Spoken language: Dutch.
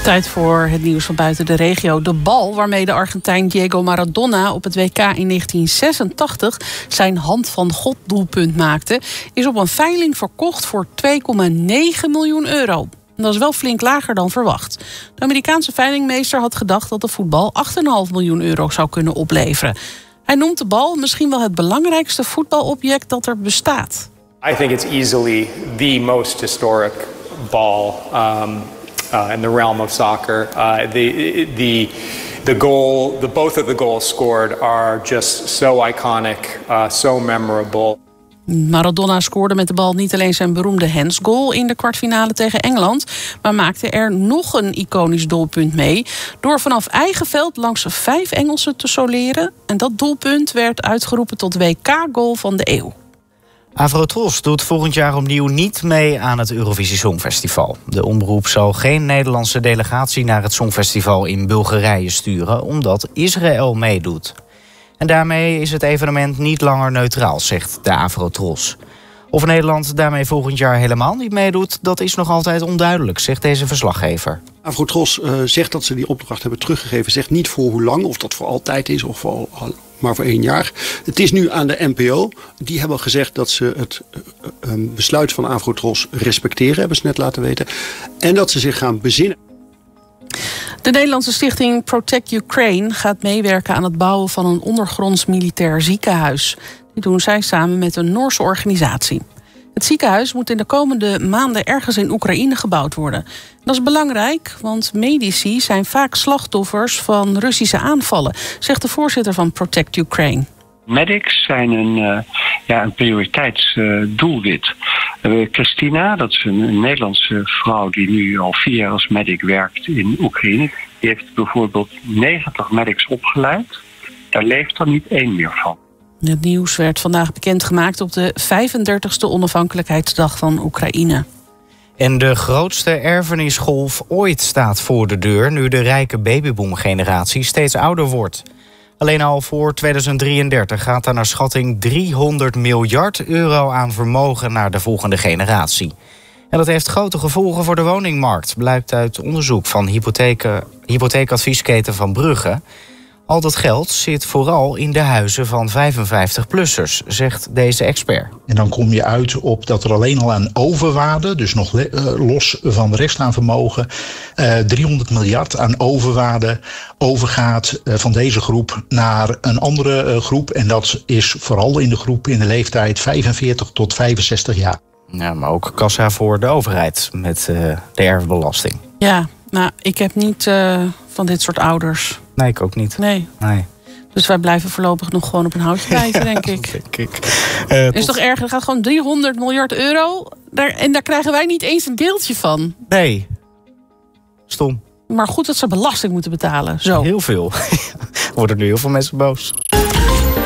Tijd voor het nieuws van buiten de regio. De bal waarmee de Argentijn Diego Maradona op het WK in 1986 zijn hand van God doelpunt maakte, is op een veiling verkocht voor €2,9 miljoen. Dat is wel flink lager dan verwacht. De Amerikaanse veilingmeester had gedacht dat de voetbal €8,5 miljoen zou kunnen opleveren. Hij noemt de bal misschien wel het belangrijkste voetbalobject dat er bestaat. I think it's easily the most historic ball in the realm of soccer. Both of the goals scored are just so iconic, so memorable. Maradona scoorde met de bal niet alleen zijn beroemde handsgoal in de kwartfinale tegen Engeland, maar maakte er nog een iconisch doelpunt mee door vanaf eigen veld langs 5 Engelsen te soleren. En dat doelpunt werd uitgeroepen tot WK-goal van de eeuw. Avrotros doet volgend jaar opnieuw niet mee aan het Eurovisie Songfestival. De omroep zal geen Nederlandse delegatie naar het Songfestival in Bulgarije sturen, omdat Israël meedoet. En daarmee is het evenement niet langer neutraal, zegt de Avrotros. Of Nederland daarmee volgend jaar helemaal niet meedoet, dat is nog altijd onduidelijk, zegt deze verslaggever. Avrotros zegt dat ze die opdracht hebben teruggegeven. Zegt niet voor hoe lang, of dat voor altijd is of maar voor 1 jaar. Het is nu aan de NPO. Die hebben gezegd dat ze het besluit van Avrotros respecteren, hebben ze net laten weten. En dat ze zich gaan bezinnen. De Nederlandse stichting Protect Ukraine gaat meewerken aan het bouwen van een ondergronds militair ziekenhuis. Die doen zij samen met een Noorse organisatie. Het ziekenhuis moet in de komende maanden ergens in Oekraïne gebouwd worden. Dat is belangrijk, want medici zijn vaak slachtoffers van Russische aanvallen, zegt de voorzitter van Protect Ukraine. Medics zijn een prioriteitsdoelwit. Christina, dat is een Nederlandse vrouw die nu al 4 jaar als medic werkt in Oekraïne. Die heeft bijvoorbeeld 90 medics opgeleid. Daar leeft er niet 1 meer van. Het nieuws werd vandaag bekendgemaakt op de 35e onafhankelijkheidsdag van Oekraïne. En de grootste erfenisgolf ooit staat voor de deur, nu de rijke babyboomgeneratie steeds ouder wordt. Alleen al voor 2033 gaat er naar schatting €300 miljard aan vermogen naar de volgende generatie. En dat heeft grote gevolgen voor de woningmarkt, blijkt uit onderzoek van hypotheekadviesketen Van Brugge. Al dat geld zit vooral in de huizen van 55-plussers, zegt deze expert. En dan kom je uit op dat er alleen al aan overwaarde, dus nog los van de rest aan vermogen, 300 miljard aan overwaarde overgaat van deze groep naar een andere groep. En dat is vooral in de groep in de leeftijd 45 tot 65 jaar. Ja, maar ook kassa voor de overheid met de erfbelasting. Ja, nou, ik heb niet van dit soort ouders. Nee, ik ook niet. Nee. Dus wij blijven voorlopig nog gewoon op een houtje bijten, denk ik. Is toch erg? Er gaat gewoon €300 miljard. En daar krijgen wij niet eens een deeltje van. Nee. Stom. Maar goed dat ze belasting moeten betalen. Zo. Heel veel. Worden nu heel veel mensen boos.